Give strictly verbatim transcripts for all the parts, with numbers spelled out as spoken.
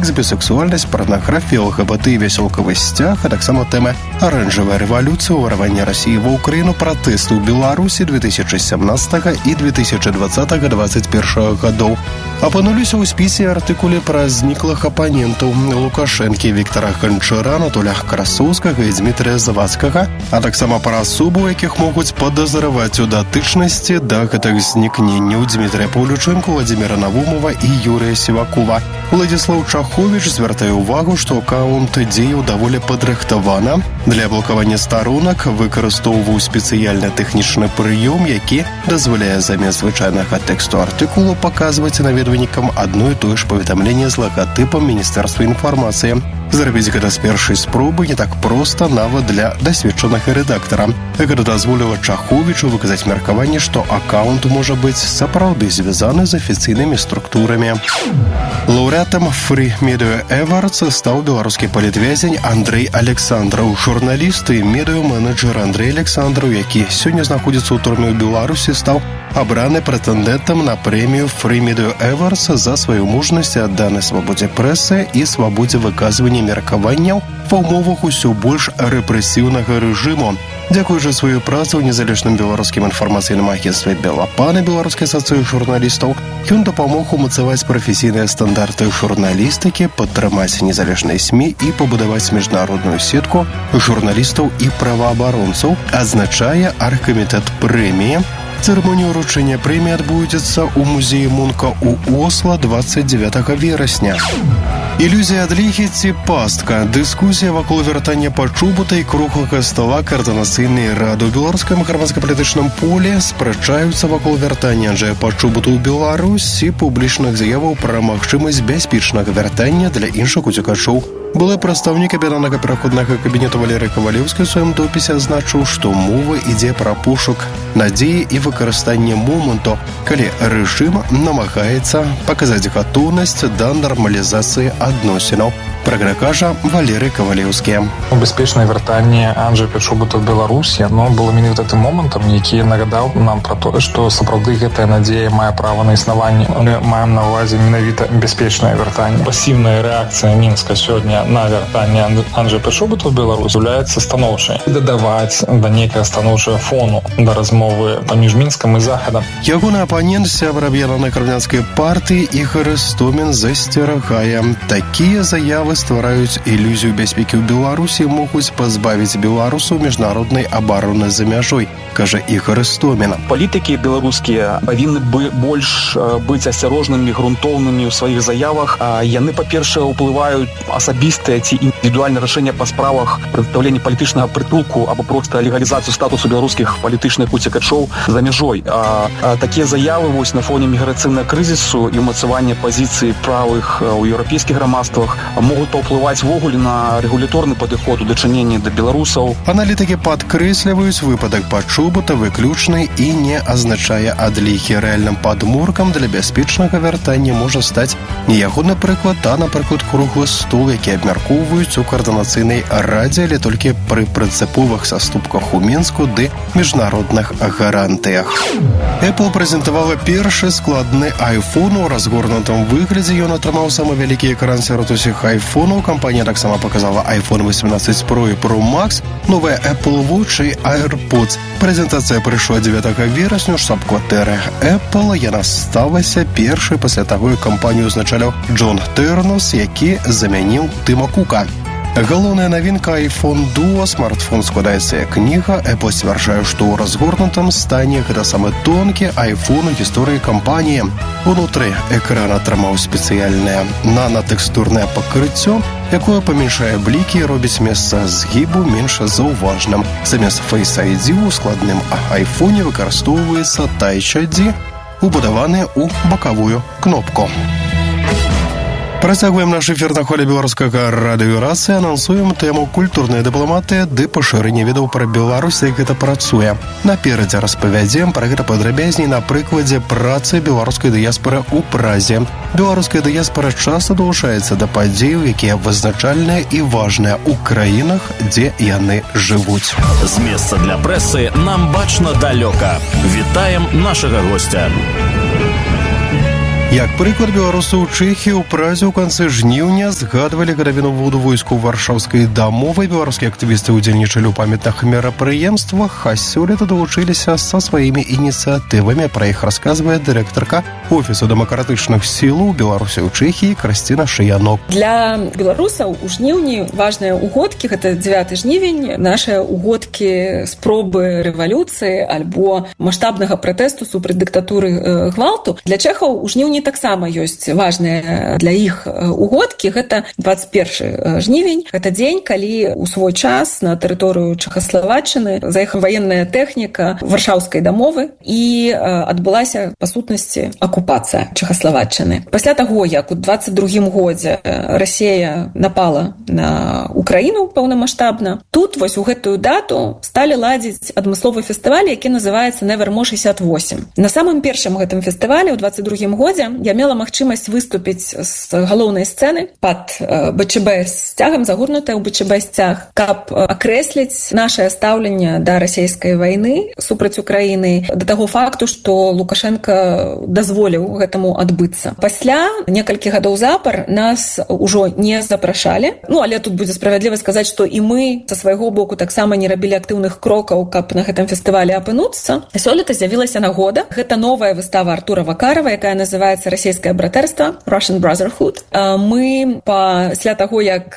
секс, бісексуальнасць, парнаграфія, ЛГБТ і вясёлкавы сцяг, а таксама тэмы аранжавая рэвалюцыя, ўварвання Расіі ва Ўкраіну, пратэсты ў Беларусі две тысячи семнадцатага і две тысячи двадцатага двадцать першага гадоў. Апынуліся ў спісе артыкулы пра зніклых апанентаў Лукашэнкі, Віктара Ганчара, Анатоля Красоўскага і Дмітрия Завадскага, а таксама пра асобу, якіх могуць падазраваць у датычнасці да гэтых знікненняў Дмітрия Паўлючэнка, Владимира Навумова і Юрия Сівакова. Владислав Чахович звяртае ўвагу, што аккаунт дзеяў даволі падрыхтавана. Для блокавання старонак выкарыстоўваў спецыяльны тэхнічны прыём, які дазваляе замест звычайнага тэксту артыкулу паказваць наведвальнікам адно і тое ж паведамленне з лагатыпам Міністэрства інфармацыі. Зрабіць гэта з першай спробы не так проста нават для дасведчанага рэдактара. Гэта дазволіла Чаховічу выказаць меркаванне, што аккаунт можа быць сапраўды звязаны з афіцыйнымі структурамі. Лаўрэатам Free Media Awards стаў беларускі палітвязень Андрэй Александраў. Журналіст і медыа-менеджер Андрэй Александраў, які сёння знаходзіцца ў турме ў Беларусі, стаў абраны прэтэндэнтам на прэмію Free Media Awards за сваю мужнасць, адданай свабодзе прэсы і свабодзе выказвання меркаванняў ва ўмовах усё больш рэпрэсіўнага рэжыму. Дзякуючы сваю працу ў незалежным беларускім інфармацыйным агенцтве «Белапан» і беларускай асацыяцыі журналістаў ён дапамог умацаваць прафесійныя стандарты журналістыкі, падтрымаць незалежныя СМІ і пабудаваць міжнародную сетку журналістаў і праваабаронцаў, адзначае аргкамітэт прэміі. Цырымонія ўручэння прэміі адбудзецца ў музеі Мунка ў Осла двадцать девятого верасня. Ілюзія адлігі ці пастка. Дыскусія вакол вяртання пачубута і круглага стала каардынацыйнай рады. У беларускім грамадска-палітычным поле спрачаюцца вакол вяртання Анджэя Пачубута ў Беларусь і публічных заяваў пра магчымасць бяспечнага вяртання для іншых уцекачоў. Былы прадстаўнік аб'яднанага пераходнага кабінету Валерый Кавалеўскі ў сваім допісе адзначыў, што мова ідзе пра пошук надзеі і выкарыстанне моманту, калі рэжым намагаецца паказаць гатоўнасць да нармалізацыі адносінаў. Пра гэта кажа Валерый Кавалеўскі. Бяспечнае вяртанне Анджэя Пачубута ў Беларусі, оно было менавіта тым момантам, які нагадаў нам пра тое, што сапраўды гэтая надзея мае права на існаванне. Мы маем на ўвазе менавіта бяспечнае вяртанне. Пасіўная рэакцыя Мінска сёння на вяртанне Анджэя Пачубута ў Беларусь з'яўляецца станоўчай. Дадаваць да нейкага станоўчага фону да размовы паміж Мінскам і Захадам. Ягоны апанент, сябар аб'яднанай крымянскай партыі Ігор Істомін засцерагае. Такія заявы ствараюць ілюзію бяспекі ў Беларусі, могуць пазбавіць беларусаў міжнароднай абароны за мяжой, кажа Ігор Істомін. Палітыкі беларускія павінны больш быць асцярожнымі, грунтоўнымі ў сваіх заявах. Яны, па-першае, уплываюць асабістыя ці індывідуальнае рашэнне па справах прадстаўлення палітычнага прытулку або проста легалізацыю статусу беларускіх палітычных уцекачоў за мяжой. А, а такія заявы вось на фоне міграцыйнага крызісу і ўмацавання пазіцыі правых у еўрапейскіх грамадствах могуць паўплываць ввогуле на рэгуляторны падыход у дачыненні да беларусаў. Аналітыкі падкрэсліваюць, выпадак Пачубута выключны і не азначае адлігі. Рэальным падмуркам для бяспечнага вяртання можа стаць не ягоны прыклад, а, напрыклад, круглы стол, які абмяркоўваюць у каардынацыйнай радзе, але толькі пры прынцыповых саступках у Мінску ды міжнародных гарантыях. Apple прэзентавала першы складны iPhone у разгорнутым выглядзе. Ён атрымаў самы вялікі экран сярод усіх айфонаў. Кампанія таксама паказала iPhone восемнадцать Pro і Pro Max, новыя Apple Watch і AirPods. Прэзентацыя прыйшла дзевятага верасня ў штаб-кватэры Apple. Яна сталася першай пасля таго, як кампанію узначаліў Джон Тэрнус, які замяніў Тыма Кука. Галоўная навінка iPhone Duo, смартфон складаецца як кніга. Apple сцвярджае, што ў разгорнутым стане гэта самы тонкі iPhone у гісторыі кампаніі. Унутры экран атрымаў спецыяльнае нанатэкстурнае пакрыццё, якое памяншае блікі і робіць месца згібу менш заўважным. Замест Face ай ді ў складным iPhone выкарыстоўваецца Touch ай ді, убудаваны ў бакавую кнопку. Працягваем наш эфір на хвалі беларускага радыёрацыі, анансуем тэму культурная дыпламатыя ды пашырэнне ведаў пра Беларусь, як гэта працуе. Наперадзе распавядзем пра гэта падрабязней на прыкладзе працы беларускай дыяспары ў Празе. Беларуская дыяспара часта далучаецца да падзеяў, якія вызначальныя і важныя ў краінах, дзе яны жывуць. З месца для прэсы нам бачна далёка. Вітаем нашага госця. Як прыклад, беларусы ў Чэхіі ў празе ў канцы жніўня згадвалі гадавіну году войску варшаўскай дамовы. Беларускія актывісты ўдзельнічалі ў памятных мерапрыемствах, а сёлета далучыліся са сваімі ініцыятывамі. Пра іх расказвае дырэктарка Офісу дэмакратычных сілаў Беларусі ў Чэхіі Крысціна Шыянок. Для беларусаў у жніўні важныя угодкі, гэта дзевяты жнівень, нашыя угодкі спробы рэвалюцыі альбо маштабнага пратэсту супраць дыктатуры гвалту. Для чэхаў у жніўні таксама ёсць важныя для іх угодкі. Гэта дваццаць першы жнівень. Гэта дзень, калі ў свой час на тэрыторыю Чэхаславаччыны заехала ваенная тэхніка варшаўскай дамовы і адбылася, па сутнасці, акупацыя Чэхаславаччыны. Пасля таго, як у дваццаць другім годзе Расія напала на Украіну паўнамаштабна, тут вось у гэтую дату сталі ладзіць адмысловы фестываль, які называецца Nevermore шэсцьдзесят восемь. На самым першым гэтым фестывалі ў дваццаць другім годзе я мела магчымасць выступіць з галоўнай сцэны пад БЧБ сцягам, загорнутая ў БЧБ сцяг, каб акрэсліць нашае стаўленне да расійскай вайны супраць Украіны, да таго факту, што Лукашенко дазволіў гэтаму адбыцца. Пасля некалькі гадоў запар нас ужо не запрашалі. Ну, але тут будзе справядліва сказаць, што і мы са свайго боку таксама не рабілі актыўных крокаў, каб на гэтым фестывалі апынуцца. Сёлета з'явілася нагода. Гэта новая выстава Артура Вакарава, якая называецца «Расійскае братэрства» Russian Brotherhood. Мы пасля таго, як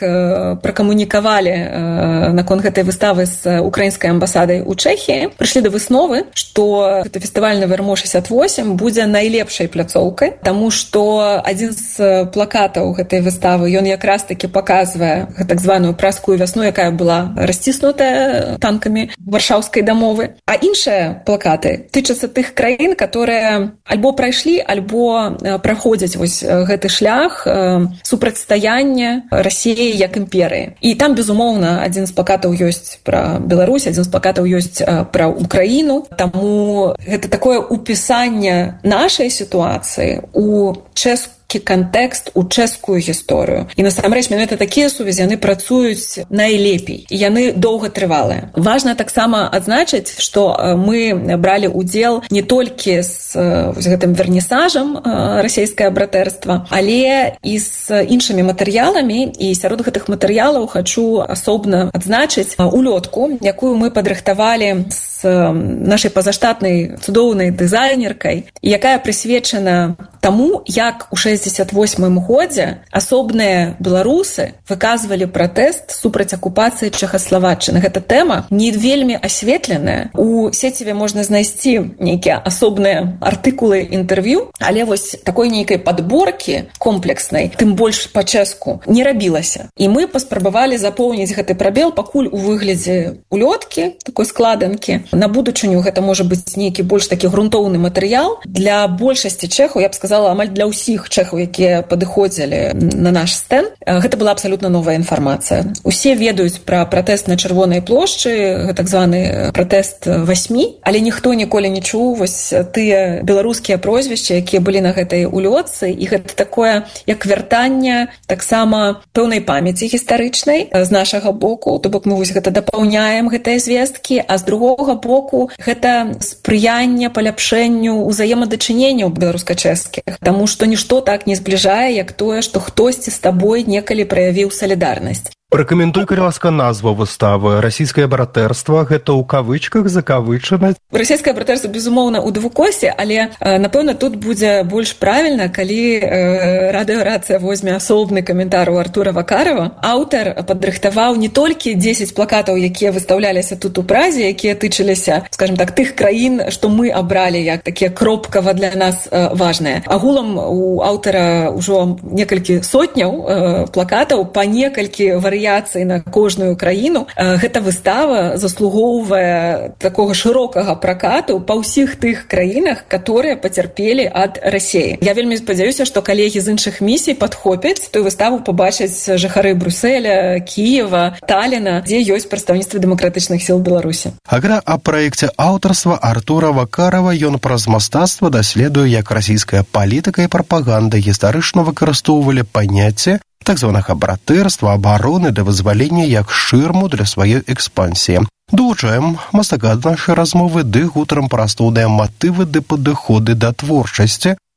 пракамунікавалі наконт гэтай выставы з украінскай амбасадай у Чэхіі, прыйшлі да высновы, што гэты фестываль Nevermore шэсцьдесят восемь будзе найлепшай пляцоўкай, таму што адзін з плакатаў гэтай выставы, ён якраз такі паказвае так званую праскую вясну, якая была расціснутая танкамі варшаўскай дамовы. А іншыя плакаты тычацца тых краін, которые альбо прайшлі, альбо праходзяць вось гэты шлях супрацьстаяння Расіі як імперыі. І там, безумоўна, адзін з плакатаў ёсць пра Беларусь, адзін з плакатаў ёсць пра Украіну. Таму гэта такое упісанне нашай сітуацыі у чэшскую кантэкст, у чэшскую гісторыю. І насамрэч менавіта такія сувязі, яны працуюць найлепей, і яны доўгатрывалыя. Важна таксама адзначыць, што мы бралі ўдзел не толькі з гэтым вернісажам расійскае братэрства, але і з іншымі матэрыяламі, і сярод гэтых матэрыялаў хачу асобна адзначыць улётку, якую мы падрыхтавалі з нашай пазаштатнай цудоўнай дызайнеркай, якая прысвечана таму, як у шэсцьдесят восьмым годзе асобныя беларусы выказвалі пратэст супраць акупацыі Чэхаславаччыны. Гэта тэма не вельмі асветленая. У сеціве можна знайсці нейкія асобныя артыкулы інтэрв'ю, але вось такой нейкай падборкі комплекснай, тым больш па-чэшску, не рабілася. І мы паспрабавалі запоўніць гэты прабел пакуль у выглядзе улёткі, такой складанкі. На будучыню гэта можа быць нейкі больш такі грунтоўны матэрыял. Для большасці чэхаў, я б сказала, амаль для ўсіх чэхаў, якія падыходзілі на наш стэнд, гэта была абсалютна новая інфармацыя. Усе ведаюць пра пратэст на Чырвонай плошчы, так званы пратэст васьмі, але ніхто ніколі не чуў вось тыя беларускія прозвішчы, якія былі на гэтай улётцы, і гэта такое, як вяртанне таксама пэўнай памяці гістарычнай з нашага боку, то бок мы вось гэта дапаўняем гэтыя звесткі, а з другога боку гэта спрыянне паляпшэнню ўзаемадачыненняў беларуска-чэшскіх, таму што нішто так не збліжае, як тое, што хтосьці з табой некалі праявіў салідарнасць. Пракаментуй, калі ласка, назва выставы. Расійскае братэрства, гэта ў кавычках закавычана? Расійскае братэрства, безумоўна, у двукосе, але, напэўна, тут будзе больш правільна, калі радыёрацыя возьме асобны каментар у Артура Вакарава. Аўтар падрыхтаваў не толькі дзесяць плакатаў, якія выстаўляліся тут у празе, якія тычыліся, скажем так, тых краін, што мы абралі як такія кропкава для нас важныя. Агулам у аўтара ўжо некалькі сотняў плакатаў, па некалькі варыянтаў на кожную краіну. Гэта выстава заслугоўвае такога шырокага пракату па ўсіх тых краінах, которые пацярпелі ад Расіі. Я вельмі спадзяюся, што калегі з іншых місій падхопяць тую выставу, пабачаць жыхары Брюсселя, Кіева, Таліна, дзе ёсць прадстаўніцтва дэмакратычных сіл Беларусі. Агра аб праекце аўтарства Артура Вакарава, ён праз мастацтва даследуе, як расійская палітыка і прапаганда гістарычна выкарыстоўвалі паняцце так званага братэрства, абароны да вызвалення як шырму для сваёй экспансіі. Долучаем мастака да нашай размовы ды гутарам пра асноўныя матывы ды падыходы да творчасці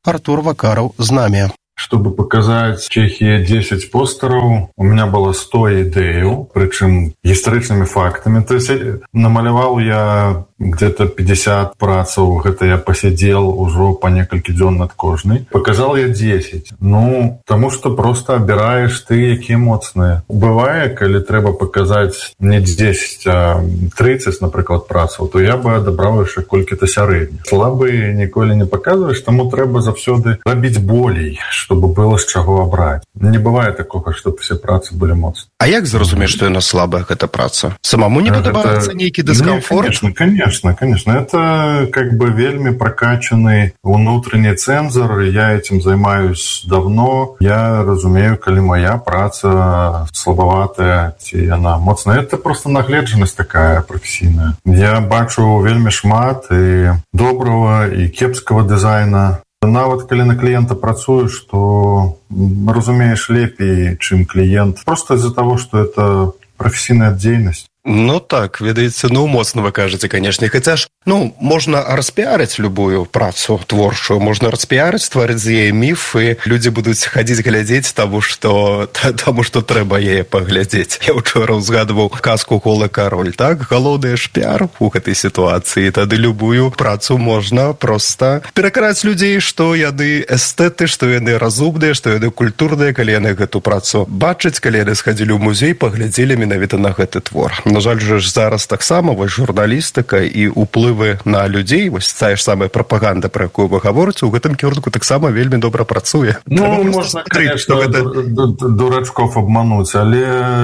Артур Вакаров с нами. Чтобы показать Чехии десять постеров, у меня было сто идей, причем историческими фактами. То есть намалевал я где-то пятьдесят працаў, это я посидел уже по несколько дён над кожной. Показал я десять. Ну, потому что просто обираешь ты, какие моцные. Бывает, когда треба показать не десять, а тридцать, например, працаў, то я бы отобрал еще колькі-то сярэдніх. Слабые николи не показываешь, тому треба завсёды робить болей, чтобы было с чего обрать. Не бывает такого, чтобы все працы были моцные. А як зразумець, што яна слабая, гэта праца? Самому не падабаецца нейкі дыскамфорт? Конечно, конечно, конечно. Это как бы вельми прокачанный внутренний цензор. Я этим займаюсь давно. Я разумею, коли моя праца слабоватая, ці она моцная. Это просто нагледжанасць такая професійная. Я бачу вельми шмат і доброго, і кепского дизайна. Нават калі на кліента працуеш, то разумееш лепей, чым кліент. Просто из-за того, что это професійная дзейнасць. Ну так, ведаеце, ну моцна вы кажаце, канешне. Хаця ж, ну, можна распіарыць любую працу творчую, можна распіарыць, стварыць з яе міф, і людзі будуць хадзіць глядзець, таму што, таму што трэба яе паглядзець. Я ўчора ўзгадваў казку «Голы кароль», так? Галоўны ж піар у гэтай сітуацыі. Тады любую працу можна проста пераканаць людзей, што яны эстэты, што яны разумныя, што яны культурныя, калі яны гэту працу бачаць, калі яны схадзілі ў музей, паглядзелі менавіта на гэты твор. На жаль, же ж зараз таксама вось журналістыка і ўплывы на людзей, вось тая ж самая прапаганда, пра якую вы гаворыце, у гэтым кірунку таксама вельмі добра працуе. Ну, можна, конечно, гэта... дурачков обмануть, але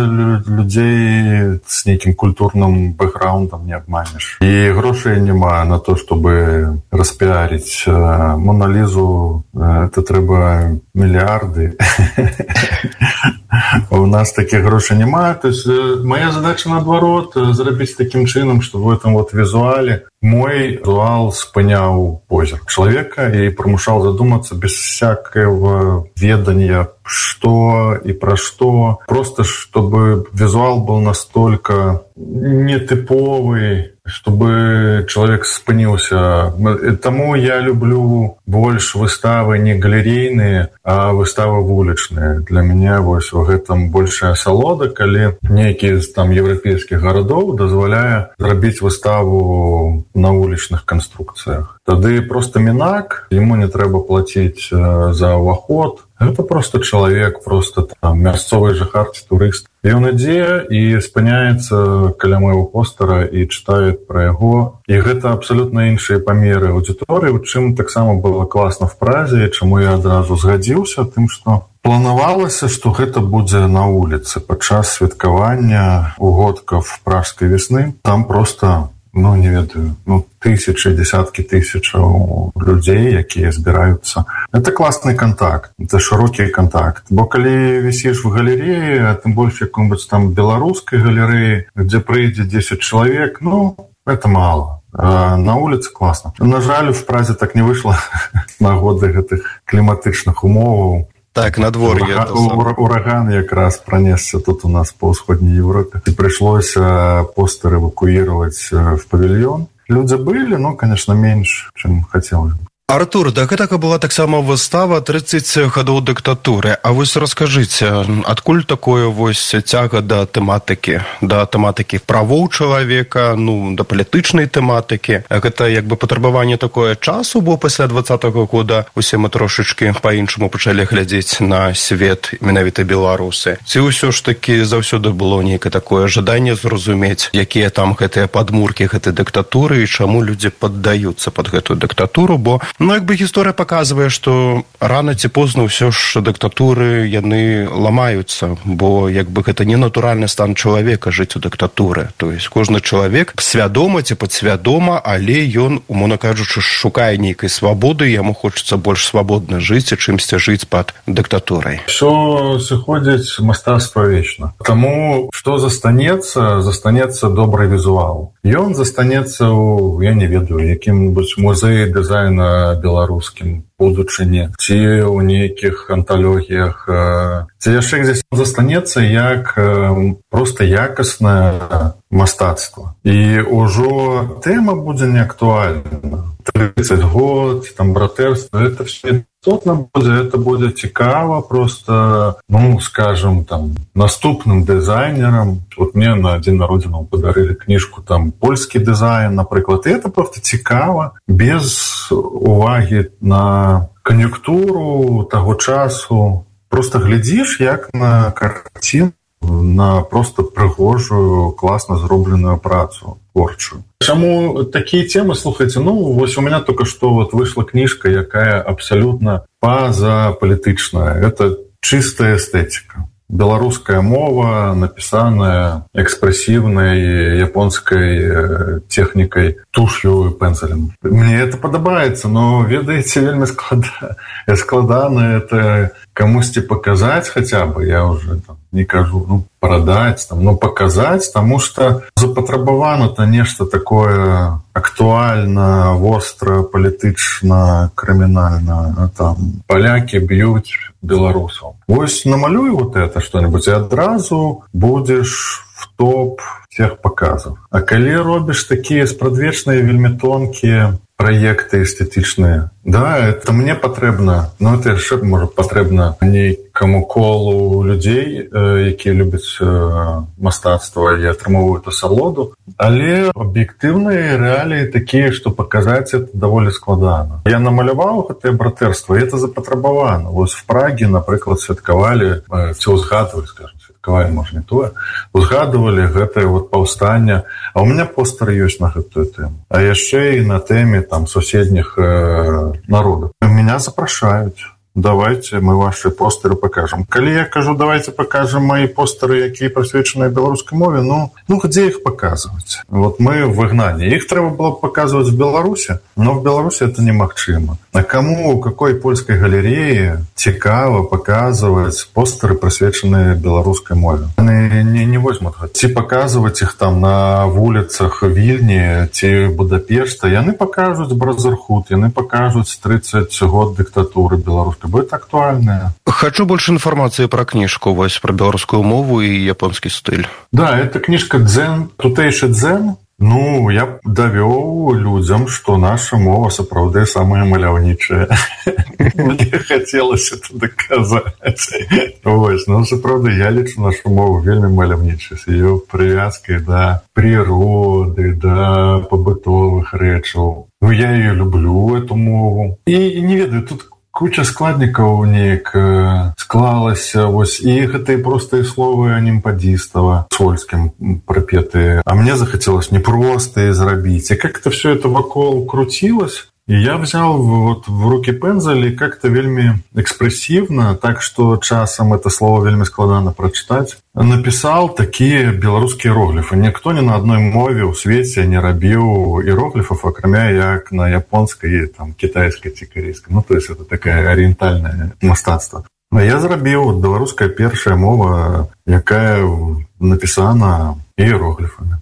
людей с неким культурным бэкграундом не обманешь. И грошей нема на то, чтобы распиарить Монолизу, это трэба миллиарды. У нас таких грошей нема. То есть моя задача наоборот зрабіць таким чынам, что в этом вот визуале мой визуал спыняў позірк человека и примушал задуматься без всякого ведания, что и про что. Просто чтобы визуал был настолько нетиповый, чтобы человек спынился. Тому я люблю больше выставы не галерейные, а выставы вулічныя. Для меня вось в гэтым большая асалода, калі нейкі з там еўрапейскіх гарадоў дазваляе зрабіць выставу на вулічных канструкцыях. Тады просто мінак, ему не трэба плаціць за ўваход. Это просто человек, просто там мясцовый жыхар ці турыст. И он ідзе і спыняецца каля майго постера і чытае пра яго. І гэта абсалютна іншыя памеры аўдыторыі, у чым таксама было класна в Празе, чаму я адразу згадзіўся, тым, што планавалася, што гэта будзе на вуліцы падчас святкавання угодкаў пражскай весны. Там просто... ну, не ведаю, ну, тысячи, десятки тысяч людей, якія збираюцца. Это классный контакт, это широкий контакт. Бо калі висишь в галереі, а тым больше какой-нибудь там беларускай галереі, где прыйдзе десять человек, ну, это мало. А на улице классно. На жаль, в Празе так не вышло нагоды гэтых кліматычных умоваў. Так, надвор'е. Ураган, ураган якраз пронесся тут у нас по ўсходняй Европе. И пришлось постер эвакуировать в павильон. Люди были, но, конечно, меньше, чем хотелось бы. Артур, да гэтага была таксама выстава тридцать гадоў дыктатуры. А вось раскажыце, адкуль такое вось цяга да тэматыкі, да тэматыкі правоў чалавека, ну, да палітычнай тэматыкі? Гэта як бы патрабаванне такое часу, бо пасля двадцатага года усе мы трошачкі па-іншаму пачалі глядзець на свет, менавіта беларусы. Ці ўсё ж такі заўсёды было нейкае такое жаданне зразумець, якія там гэтыя падмуркі гэтай дыктатуры і чаму людзі паддаюцца пад гэтую дыктатуру, бо ну, як бы гісторыя паказвае, што рана ці позна ўсё ж дыктатуры яны ламаюцца, бо як бы гэта не натуральны стан чалавека жыць у дыктатуры. То есть кожны чалавек свядома ці падсвядома, але ён, умоўна кажучы, шукае нейкай свабоды, яму хочацца больш свабодна жыць і чымсьці жыць пад дыктатурай. Усё сыходзіць мастацтва вечна. Таму што застанецца, застанецца добры візуал. Ён застанецца ў, я не ведаю, якім-небудзь музеі дызайна беларускім будучыні, ці ў нейкіх анталогіях, ці яшчэ здесь застанецца як проста якаснае мастацтва. І ўжо тэма будзе неактуальна. тридцать год, там братэрства, это все Істотна будзе, это будзе цікава, просто, ну, скажем, там, наступным дызайнерам. Вот мне на дзень народзінаў падарылі кніжку, там, польскі дызайн, напрыклад, і это просто цікава, без увагі на кан'юнктуру таго часу. Просто глядзіш, як на карціну, на просто прыгожую, класна зробленую працу творчую. Чаму такія темы, слухайце, ну, вось у меня только что вот вышла кніжка, якая абсолютно пазапалітычная. Это чистая эстетика. Беларуская мова, напісаная экспрэсіўнай японскай тэхнікай, тушью і пензелем. Мне это падабаецца, но, ведаеце, вельмі склада... складана это камусьці паказаць хотя бы, я уже там не кажу, ну, продать, там, ну, показать, потому что запатрабавана-то нешта такое актуальна, востра, палітычна, крымінальна, там, палякі б'юць беларусаў. Вось намалюй вот это что-нибудь, и адразу будешь в топ всех показов. А калі робишь такие спрадвечныя, вельмі тонкие проекты эстетычныя, да, это мне патрэбна, ну, это яшчэ, можа, патрэбна нейкаму колу людзей, якія любяць мастацтва і атрымоўваюць асалоду, але аб'ектыўныя рэаліі такія, што паказаць это даволі складана. Я намаляваў гэтае братэрства, і это запатрабавана. Вось в Праге, напрыклад, святкавалі, ці ўзгадвалі, скажем, святкавалі, можа, не тое, узгадывалі гэтае вот паўстанне, а у меня постер ёсць на гэтую тэму. А яшчэ і на тэме там суседніх э, народов. Меня запрашаюць. Давайте мы ваши постеры покажем. Калі я кажу, давайте покажем мои постеры, якія прысвечаныя беларускай мове, ну, ну где их показывать? Вот мы в выгнании. Их трэба было показывать в Беларуси, но в Беларуси это немагчыма. А кому, у какой польской галереи цікава показывать постеры, прысвечаныя беларускай мове? Они не, не возьмут. Ці показывать их там на вуліцах Вільні, ці Будапешта, яны покажут Бразерхут, яны покажут тридцать год диктатуры беларускай. Будет актуальная. Хочу больше информации про книжку, вось, про белорусскую мову и японский стиль. Да, это книжка дзен, тутэйшы дзен. Ну, я давёў людзям, что наша мова сапраўды самая маляўнічая. Мне хотелось это доказать. Вось, ну, сапраўды, я лічу нашу мову вельмі маляўнічай, с её привязкой да природы, да побытовых рэчаў. Ну, я её люблю, эту мову. И не ведаю, тут куча складнікаў неяк склалася, вось, і гэтыя простыя словы нимпадзістава сольскім прапетыя. А мне захацелось непростые зрабіць. И как-то все это вакол крутилось. И я взял вот в руки пензель и как-то вельми экспрессивно, так что часом это слово вельми складано прочитать, написал такие белорусские иероглифы. Никто ни на одной мове у свете не рабил иероглифов, окромя як на японской и там китайской, ці корейской. Ну, то есть это такое ориентальное мастацтво. А я зрабіў вот беларуская першая мова, якая написана иероглифами.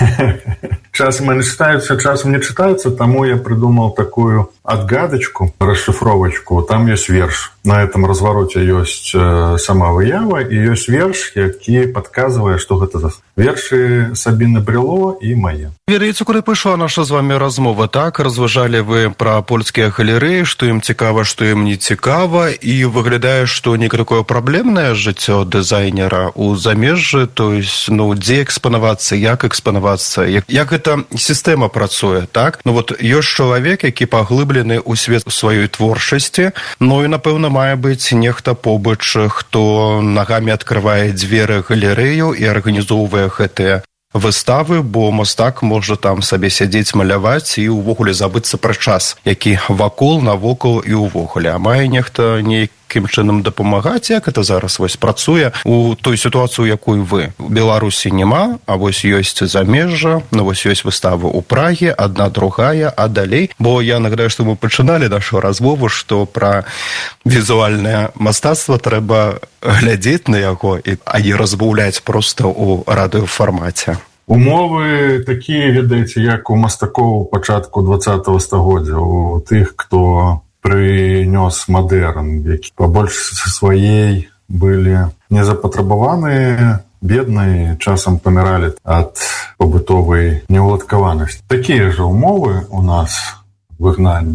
Часом они читаются, часом не читаются, тому я придумал такую отгадочку, расшифровочку. Там есть верш. На этом развороте есть э, сама выява, и есть верш, які подказывает, что это за верши Сабіны Брыло и мои. Верыце, куды пайшла наша з вами размова, так? Разважалі вы пра польскія галерэі, што ім цікава, што ім не цікава, і выглядае, што некае праблемнае жыццё дызайнера ў замежжы, то есть, ну, дзе экспанавацца, як экспанавацца, як, як гэта сістэма працуе, так? Ну, вот, ёсць чалавек, які паглыблены ў свет сваёй творчасці, ну, і, напэўна, мае быць нехта побач, хто нагамі адкрывае дзверы галерэю і арганізоўвае гэтыя выставы, бо мастак можа там сабе сядзець, маляваць і ўвогуле забыцца пра час, які вакол, навокал і ўвогуле. А мае нехта нейкім чынам дапамагаць, як это зараз вось працуе у той сітуацыі, у якой вы. У Беларусі няма, а вось ёсць замежжа, ну вось ёсць выставы ў Праге, адна другая, а далей. Бо я нагадаю, што мы пачыналі нашу размову, што пра візуальнае мастацтва трэба глядзець на яго, а не разбаўляць проста ў радыёфармаце. Умовы такія, ведаеце, як у мастакоў пачатку двадцатага стагоддзя, у тых, хто прынёс мадэрн, які пабольш са сваей былі незапатрабаваныя, бедныя, часам паміралі ад пабытовай неўладкаванасці. Такія ж умовы у нас выгнанні.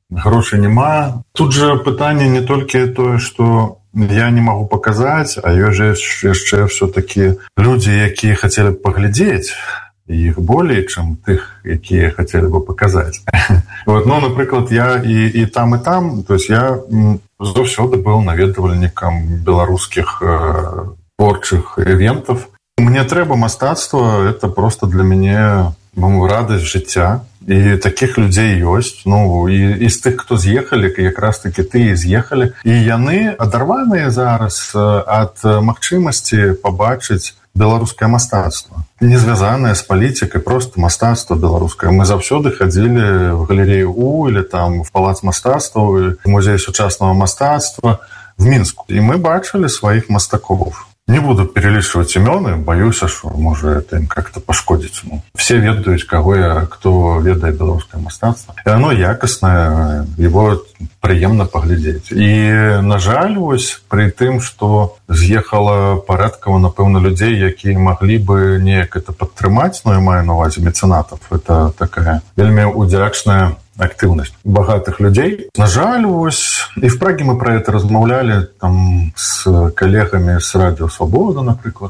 грошай няма. Тут жа пытанне не толькі тое, што я не магу паказаць, а ёсць жа яшчэ ўсё-такі людзі, якія хацелі б паглядзець, іх болей, чым тых, якія хацелі бы паказаць. Вот, ну, напрыклад, я і, і там, і там, то есть я заўсёды быў наведвальнікам беларускіх э, творчых івентаў. Мне трэба мастацтва, это просто для мяне ну, радасць жыцця. І такіх людзей ёсць. Ну, і, і з тых, хто з'ехалі, якраз такі тыя з'ехалі. І яны адарваныя зараз ад магчымасці пабачыць беларускае мастацтва. Не звязанае з палітыкай, просто мастацтва беларускае. Мы заўсёды хадзілі в галерею У или там в палац мастацтваў, в музей сучаснага мастацтва в Мінску. І мы бачылі сваіх мастакоў. Не буду перелічваць імёны, баюся, што можа это ім как-то пашкодзіць. Ну, все ведаюць, каго я, хто ведае беларускае мастацтва. І оно якаснае, его прыемна паглядзець. І, на жаль, вось, пры тым, што з'ехала парадкава, напэўна, людзей, якія маглі бы неяк это падтрымаць, ну, я маю на увазе мецэнатаў. Это такая вельмі удзячная актыўнасць багатых людзей. На жаль, вось, і в Праге мы про это размаўлялі там с калегамі з Радио Свобода, напрыклад,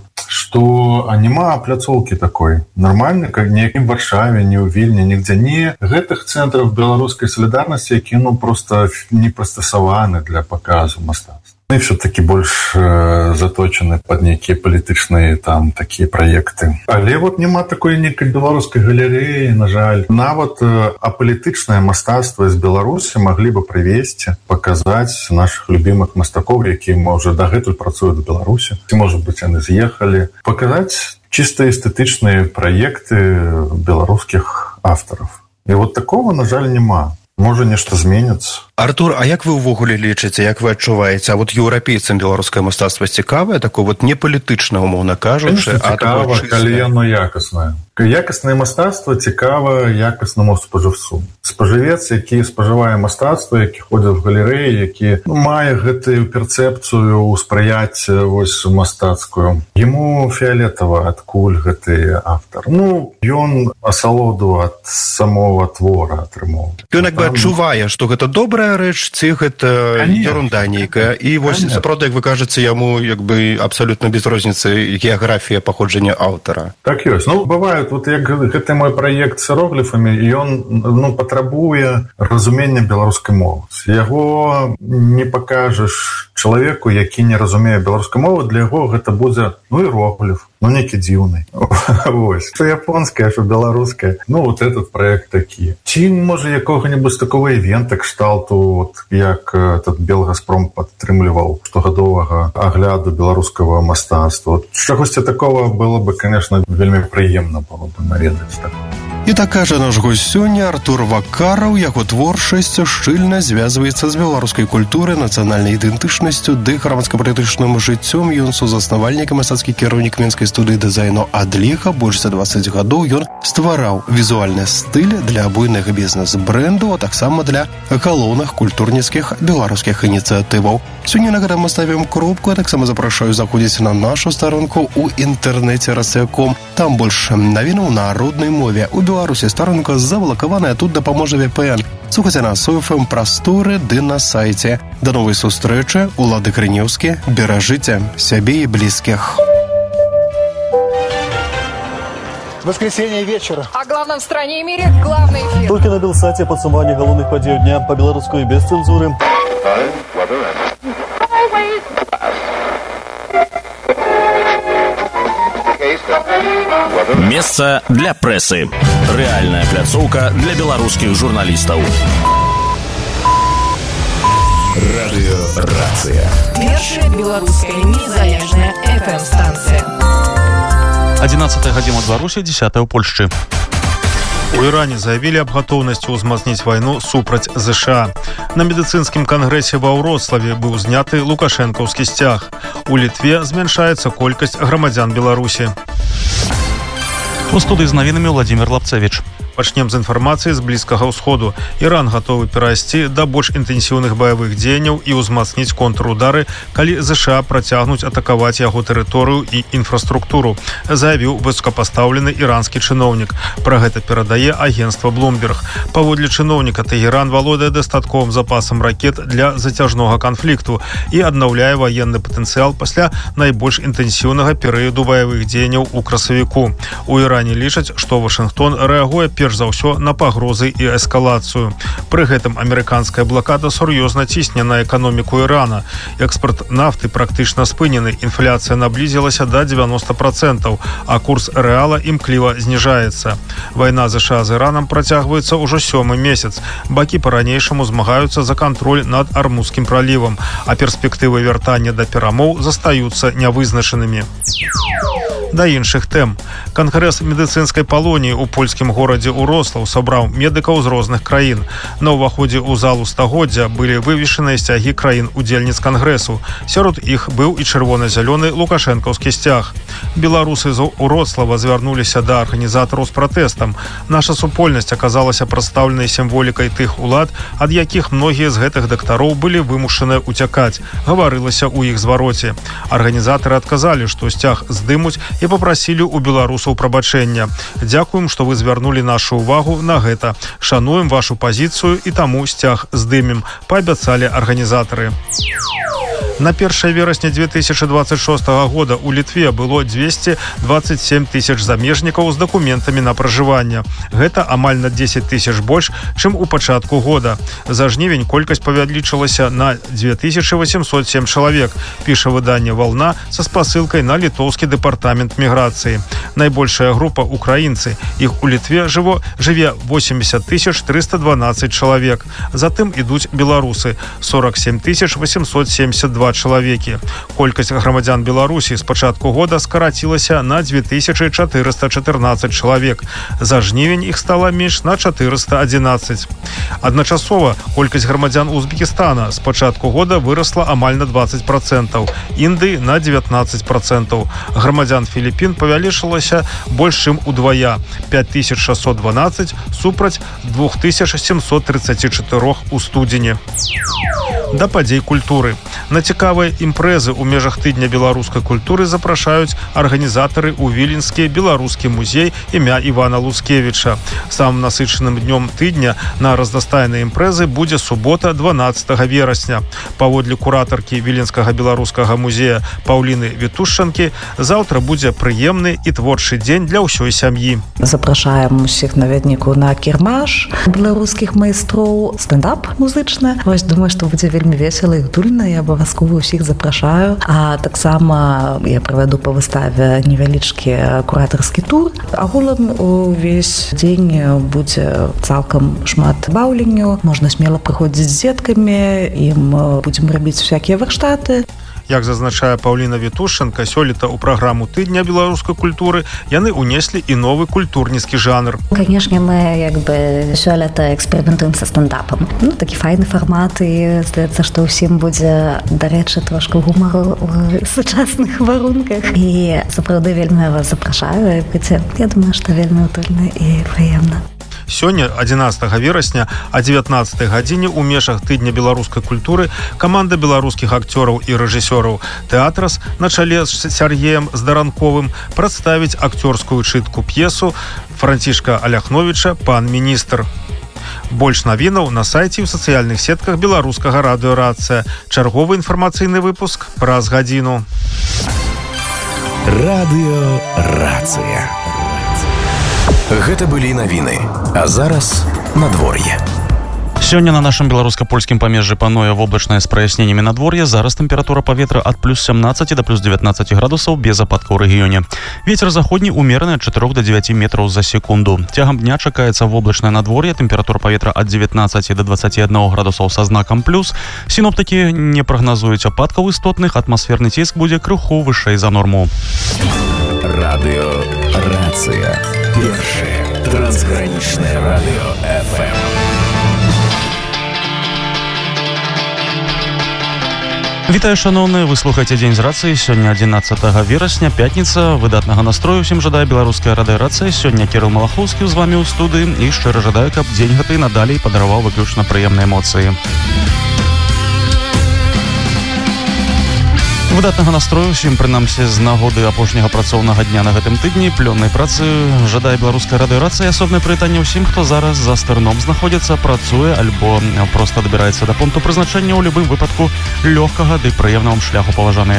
што няма пляцоўкі такой нармальнай, как ні в Варшаве, ні ў Вільні, нігдзе не гэтых цэнтраў беларускай салідарнасці, які ну просто не прыстасаваны для паказу мастацтва. Мы все-таки больш э, заточаны под нейкія палітычныя там такія праекты. Але вот няма такой нейкай беларускай галерэі, на жаль. Нават э, апалітычнае мастацтва з Беларусі маглі бы прывесці, паказаць нашых любімых мастакоў, якія можа дагэтуль працуюць у Беларусі. Ці, можа быць, яны з'ехалі. Паказаць чыста эстэтычныя праекты беларускіх аўтараў. І вот такого, на жаль, няма. Можа, нешта зменіцца. Артур, а як вы ўвогуле лічыце, як вы адчуваеце? А вот еўрапейцам беларускае мастацтва цікавае, такое вот не палітычна, умоўна кажучы, а цікава, калі яно якаснае. Якаснае мастацтва цікава якаснаму спажыўцу. Спажывец, які спажывае мастацтва, які ходзіць в галерэі, які ну, мае гэтую перцэпцыю ўспрыяць вось мастацкую. Яму фіолетава, адкуль гэты аўтар. Ну, ён асалоду ад самого твора атрымоў. Ён як бы адчувае, што гэта добрая рэч, ці гэта ерунда нейкая. І вось, сапраўды, як вы кажаце, яму як бы абсалютна без розніцы геаграфія паходжання аўтара. Так ёсць. Ну, бываюць, вот як гэты мой праект з іерогліфамі, ён ну, патрабуе разумення беларускай мовы. Яго не пакажаш чалавеку, які не разумее беларускай мовы, для яго гэта будзе ну, іерогліф, ну, нейкі дзіўны. Вось. Што японская, што беларуская. Ну, вот этот проект такі. Ці, можа, якога-небудзь такого івента кшталту, вот, як этот Белгазпром падтрымліваў штогадовага агляду беларускага мастацтва. Вот, чагосьці такого было бы, конечно, вельмі прыемна было бы наведаць. Так. І так кажа наш госць сёння Артур Вакараў. Яго творчасць шчыльна звязваецца з беларускай культурай, нацыянальнай ідэнтычнасцю ды грамадска-палітычным жыццём. Ён сузаснавальнік і мастацкі кіраўнік мінскай студыі дызайну «Адліга». Больш за дваццаць гадоў ён ствараў візуальны стыль для буйных бізнес-брэндаў, а таксама для галоўных культурніцкіх беларускіх ініцыятываў. Сёння на гэтым мы ставім кропку, а таксама запрашаю заходзіць на нашу старонку ў інтэрнэце расцяком. Там больш навінаў на роднай мове. У Беларусі старонка заблакаваная, тут дапаможа вэ пэ эн. Слухайце нас у эф эм прасторы ды на сайце. Да новай сустрэчы. Улады Крынеўскі. Беражыце сябе і блізкіх. Воскресенье вечера. О главном в стране и мире главный эфир. Только на Белсате подсумование головных подей дня по-белорусски без цензуры. Месца для прэсы. Рэальная пляцоўка для беларускіх журналістаў. Радыё-рацыя. Першая беларуская незалежная эф эм-станцыя. одиннадцатая гадзіна ў Беларусі, дзесятая ў Польшчы. У Іране заявілі аб гатоўнасці ўзмацніць вайну супраць зэ ша а. На медыцынскім кангрэсе ва Ўроцлаве быў зняты лукашэнкаўскі сцяг. У Літве змяншаецца колькасць грамадзян Беларусі. У студыі з навінамі Владимир Лапцевич. Пачнем з інфармацыі з блізкага ўсходу. Іран гатовы перайсці да больш інтэнсіўных баявых дзеянняў і ўзмацніць контрудары, калі ЗША працягнуць атакаваць яго тэрыторыю і інфраструктуру, заявіў высокапастаўлены іранскі чыноўнік. Пра гэта перадае агенцтва Bloomberg. Паводле чыноўніка, Тэгеран валодае дастатковым запасам ракет для зацяжнога канфлікту і аднаўляе ваенны патэнцыял пасля найбольш інтэнсіўнага перыяду баявых дзеянняў у красавіку. У Іране лічаць, што Вашынгтон рэагуе перш за ўсё на пагрозы і эскалацыю. Пры гэтым амерыканская блакада сур'ёзна цісне на эканоміку Ірана. Экспорт нафты практычна спынены, інфляцыя наблізілася да дзевяноста процентаў, а курс рэала імкліва зніжаецца. Вайна ЗША з Іранам працягваецца ўжо сёмы месяц. Бакі па-ранейшаму змагаюцца за кантроль над Армузскім пралівам, а перспектывы вяртання да перамоў застаюцца нявызначанымі. Да іншых тэм. Кангрэс медыцынскай палоніі ў польскім горадзе Урослаў сабраў медыкаў з розных краін. На ўваходзе ў залу стагоддзя былі вывешаныя сцягі краін-удзельніц кангрэсу. Сярод іх быў і чырвона-зялёны лукашэнкаўскі сцяг. Беларусы з Урослава звярнуліся да арганізатараў з пратэстам. Наша супольнасць аказалася прадстаўленай сімволікай тых улад, ад якіх многія з гэтых дактароў былі вымушаныя ўцякаць, гаварылася ў іх звароце. Арганізатары адказалі, што сцяг здымуць і папрасілі ў беларусаў прабачэння. Дзякуем, што вы звярнулі нашу ўвагу на гэта. Шануем вашу пазіцыю і таму сцяг здымем, паабяцалі арганізатары. На першае верасня две тысячи двадцать шестого года у Літве было двести двадцать семь тысяч замежнікаў з дакументамі на пражыванне. Гэта амаль на десять тысяч больш, чым у пачатку года. За жнівень колькасць павялічылася на две тысячи восемьсот семь чалавек, піша выданне «Волна» са спасылкай на літоўскі дэпартамент міграцыі. Найбольшая група украінцы. Іх у Літве жыво, жыве восемьдесят тысяч триста двенадцать чалавек. Затым ідуць беларусы – сорок семь тысяч восемьсот семьдесят два чалавекі. Колькасць грамадзян Беларусі з пачатку года скарацілася на две тысячи четыреста четырнадцать чалавек. За жнівень іх стала менш на четыреста одиннадцать. Адначасова колькасць грамадзян Узбекістана з пачатку года вырасла амаль на двадцать процентаў, Індыі на девятнадцать процентаў. Грамадзян Філіппін павялічылася больш чым удвая – пять тысяч шестьсот двенадцать супраць две тысячи семьсот тридцать четыре у студзені. Да падзей культуры. На цікавыя імпрэзы ў межах тыдня беларускай культуры запрашаюць арганізатары ў Віленскі беларускі музей імя Івана Луцкевіча. Самым насычаным днём тыдня на разнастайныя імпрэзы будзе субота дванаццатага верасня. Паводле куратаркі Віленскага беларускага музея Паўліны Вітушчанкі, заўтра будзе прыемны і творчы дзень для ўсёй сям'і. Запрашаем усіх наведнікаў на кірмаш беларускіх майстроў, стендап музычны. Вось думаю, што будзе вельмі весела і утульна, я абавязкова ўсіх запрашаю. А таксама я правяду па выставе невялічкі куратарскі тур. Агулам увесь дзень будзе цалкам шмат баўленню. Можна смела прыходзіць з дзеткамі, ім будзем рабіць всякія варштаты. Як зазначае Паўліна Вітушчанка, сёлета ў праграму тыдня беларускай культуры яны ўнеслі і новы культурніцкі жанр. Канешне, мы як бы сёлета эксперыментуем са стендапам. Ну, такі файны фармат, і здаецца, што ўсім будзе, дарэчы, трошку гумару ў сучасных варунках. І сапраўды вельмі вас запрашаю. Я думаю, што вельмі утульна і прыемна. Сёння, адзінаццатага верасня, а дзевятнаццатай гадзіне ў межах тыдня беларускай культуры каманда беларускіх акцёраў і рэжысёраў тэатрас на чале з Сяргеем Здаранковым прадставіць акцёрскую чытку п'есу Францішка Аляхновіча «Пан міністр». Больш навінаў на сайце і ў сацыяльных сетках беларускага радыёрацыя. Чарговы інфармацыйны выпуск праз гадзіну. Радыёрацыя. Гэта былі навіны, а зараз надвор'е. Сёння на нашым беларуска-польскім памежжы пануе воблачнае з праясненнямі надвор'я. Зараз тэмпература паветра ад плюс семнадцать да плюс девятнадцать градусаў без ападкаў у рэгіёне. Вецер заходні ўмераны ад чатырох да дзевяці метраў за секунду. Цягам дня чакаецца воблачнае надвор'е, тэмпература паветра ад девятнадцати да двадцати одного градусаў са знакам плюс. Сіноптыкі не прагназуюць ападкаў істотных, атмасферны ціск будзе крыху вышэй за норму. Радыёрацыя. Першае трансгранічнае радыё эф эм. Вітаю, шановныя, вы слухаеце дзень з рацыі. Сёння адзінаццатага верасня, пятніца. Выдатнага настрою усім жадае беларуская радыёрацыя. Сёння Кірыл Малахоўскі з вамі ў студыі і шчыра жадаю, каб дзень гэты надалей падараваў выключна прыемныя эмоцыі. Выдатнага настрою усім, прынамсі, з нагоды апошняга працоўнага дня на гэтым тыдні, плённай працы жадае беларуская радыёрацыя. Асобнае прывітанне ўсім, хто зараз за стырном знаходзіцца, працуе альбо проста дабіраецца да пункту прызначэння. У любым выпадку лёгкага ды прыемнага шляху, паважаныя.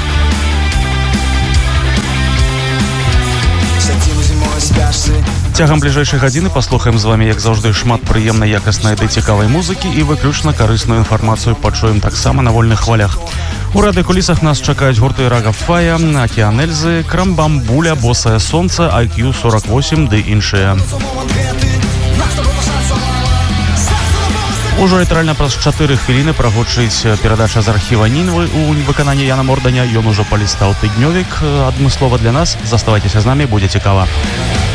Цягам бліжэйшай гадзіны паслухаем з вамі, як заўжды, шмат прыемнай, якаснай ды цікавай музыкі і выключна карысную інфармацыю пачуем таксама на вольных хвалях. У радыёкулісах нас чакаюць гурты Рага Фая, Акіан Эльзы, Крамбамбуля, Босае Сонца, ай кью сорок восемь ды іншыя. Ужо літаральна праз чатыры хвіліны прагучыць перадача з архіва Нінвы у выкананні Яна Морданя. Ён ужо палістаў тыднёвік адмыслова для нас. Заставайцеся з намі, будзе цікава.